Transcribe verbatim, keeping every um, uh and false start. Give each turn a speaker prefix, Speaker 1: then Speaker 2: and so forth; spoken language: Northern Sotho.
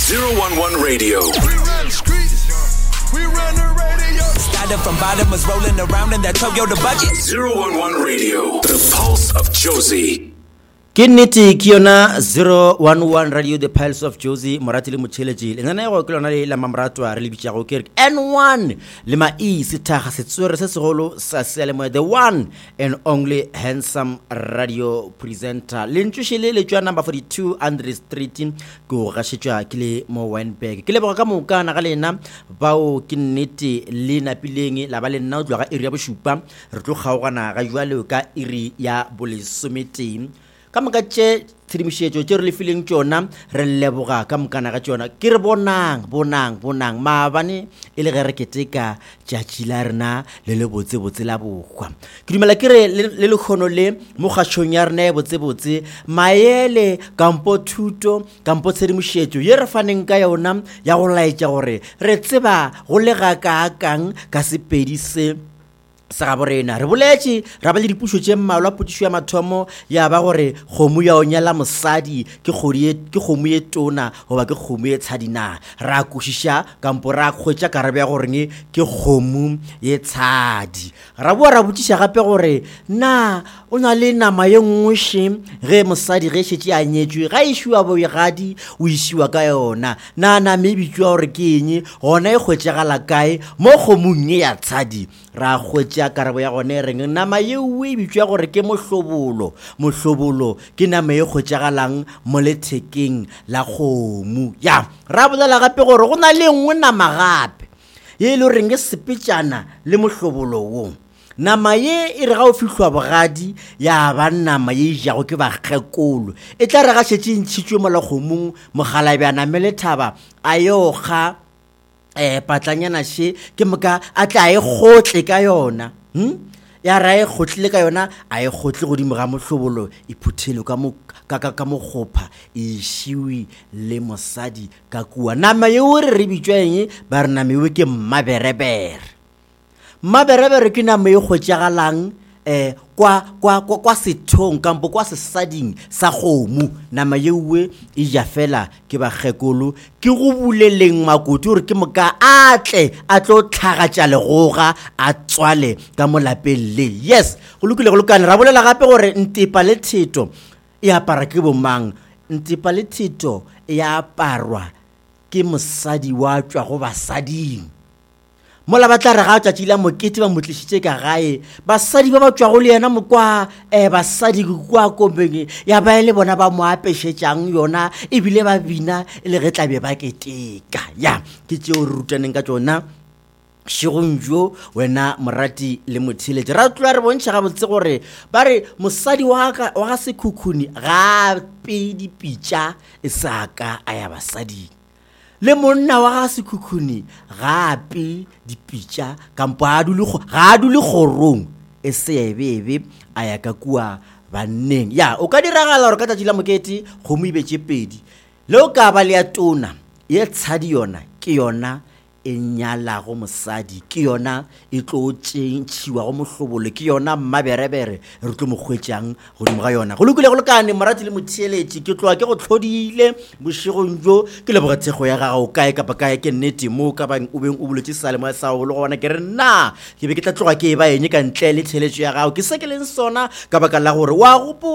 Speaker 1: zero one one Radio.
Speaker 2: We run the streets. We run the radio.
Speaker 3: Started from bottom, was rolling around in that Toyota bucket.
Speaker 1: zero one one Radio. The pulse of Josie.
Speaker 4: Ke nnete ke yona zero one one Radio, the pulse of Josie. Morati le motšheletši le nana go ke lona le la mamratwa re le bitšago ke N one le ma e sethaga setswere se segolo sa sealemoya, the one and only handsome radio presenter le ntšošele le tšwa number forty-two Andre Street ke go gašetšwa ke le mo Wynberg. Ke leboga ka mokana ga lena bao ke nnete le napileng la ba le nna o tloga iri ya bošupa re tlo kgaogana ga jwalo ka iri ya bolesometeng ka moka tše tshedimošetšo tše re le fileng tšona re leboga ka mokana ga tšona ke re bonang bonang bonang maabane e le ge re keteka tšatši la rena le le botsebotse la bokgwa ke dumela ke re le le kgono le mo kgašong ya rena e botsebotse maele kampo thuto kampo tshedimošetšo ye re faneng ka yona ya go laetša gore re tseba go le ga kaakang ka sepedi se sa ga borena re boletše ra ba le dipušo tše mmalwa potišo ya mathomo ya ba gore kgomo ya o nyala mosadi ke kgomo ye tona goba ke kgomo ye tshadina ra kwešiša kampo ra kgwetša karabe ya goreng ke kgomo ye tshadi ra boa ra botšiša gape gore na o na le nama ye nngweše ge mosadi ge šetše a nyetšwe ga išiwa boegadi o išiwa ka yona na nama e bitšwa gore ke eng gona e kgwetšagala kae mo kgomong ye ya tshadi ra kgwetša karabo ya gone reng nama ye o e bitšwa gore ke mohlobolo mohlobolo ke nama ye kgwetšagalang mo lethekeng la kgomo ya ra bolela gape gore go na le nngwe nama gape ye le reng ke sepetšana le mohlobolo wo nama ye e re ga o fihlwa bogadi ya ba nama ye jago ke bakgekolo e tla re ga šetše ntšhitšwe mo la kgomong mogalabjana melethaba a yo ga eh patlanyana she ke moka a tla e gotle ka yona hm ya ra e gotle ka yona a e gotle godimo ga mohlobolo e phuthelo ka mo ka ka mo gopha e šiwi le mosadi ka kua nama ye o re re bitšwa eng ba re nama ye ke mmaberebere mmaberebere ke nama ye kgwetšagalang eh kwa kwa kwa kwa sethong kampo kwa sesading sa kgomo nama yewe e ja fela ke ba gekolo ke go buleleng makoti gore ke moka atle a tlo tlhagatša legoga a tswale ka molapeng le yes go lokile go lokana ra bolela gape gore ntepa le thito e apara ke bomang ntepa le thito e aparwa ke mosadi wa tswa go basading mola ba tla re ga tšatši la mokete ba motlišitše ka gae basadi ba ba tšwago le yena mokwa eh basadi kwa kombeng ya ba le bona ba mo apešetšang yona e bile ba bina le ge tlabe ba keteka ya ke tšeo re rutaneng ka tšona šigonjo wena morati le motheletše ra tlola re bontšha ga botse gore ba re mosadi wa ga sekhukhuni gape dipitša e sa ka a ya basading le monna wa ga sekhukhuni gape dipitša kampo ga a dule kgorong e se ebebe a ya ka kua banneng ya o ka diragala gore ka tšatši la mokete kgomo e betše pedi le o ka ba le ya tona ye tshadi yona ke yona e nyalago mosadi ke yona e tlo tšentšhiwa go mohlobolo ke yona mmaberebere re tlo mokgwetšang godimo ga yona go lokile go lekane morati le motheeletši ke tloa ke go tlhodile bošegong jo ke leboga thekgo ya gago kae kapa kae ke nnete mo ka bang o beng o boletše sealemoya sa go le gona ke re nna ke be ke tla tloga ke e ba eng ka ntle le theeletšo ya gago ke se ke leng sona ka baka la gore wa gopo